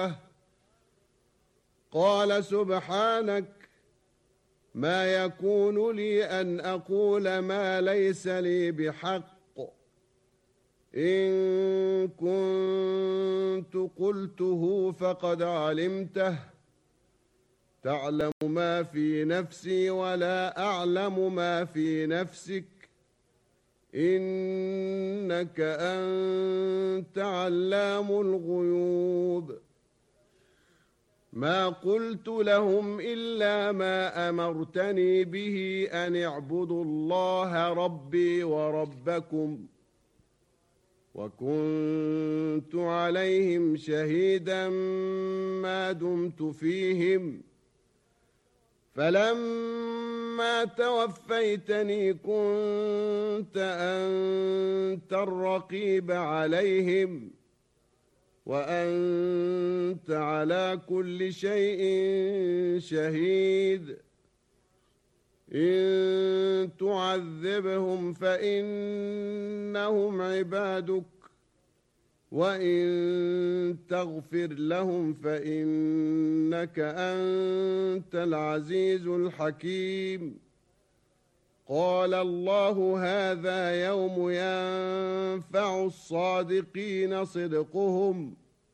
قال سبحانك ما يكون لي أن أقول ما ليس لي بحق إن كنت قلته فقد علمته تعلم ما في نفسي ولا أعلم ما في نفسك إنك أنت علام الغيوب ما قلت لهم إلا ما أمرتني به أن اعبدوا الله ربي وربكم وكنت عليهم شهيدا ما دمت فيهم فلما توفيتني كنت أنت الرقيب عليهم وأنت على كل شيء شهيد إن تعذبهم فإنهم عبادك وإن تغفر لهم فإنك أنت العزيز الحكيم قال الله هذا يوم ينفع الصادقين صدقهم